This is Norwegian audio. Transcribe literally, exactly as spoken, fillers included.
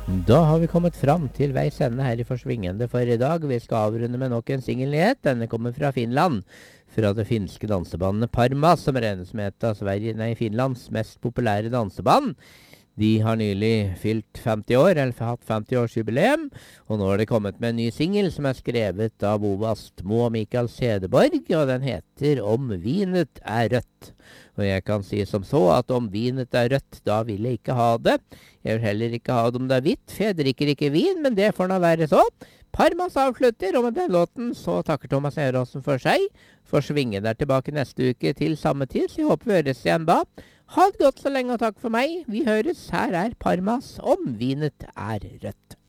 Da har vi kommet fram til veis ende her i Forsvingende for i dag. Vi skal avrunde med nok en singelnyhet. Denne kommer fra Finland. Fra det finske dansebandet Parmas, som regnes som et av Sverige, nei, Finlands mest populære danseband. De har nylig fylt femti år, eller hatt femti-årsjubileum, og nå har det kommet med en ny singel som er skrevet av Bo Vastmo og Mikael Sedeborg, og den heter Om vinet er rødt. Og jeg kan si som så at om vinet er rødt, da vil jeg ikke ha det. Jeg vil heller ikke ha det om det er hvitt, for jeg drikker ikke vin, men det får nå være så. Parmas avslutter, og med den låten så takker Thomas Eråsen for seg. Forsvingen er tilbake neste uke til samme tid, så jeg håper vi høres igjen da. Ha det godt så lenge og takk for meg. Vi høres. Her er Parmas Om vinet er rødt.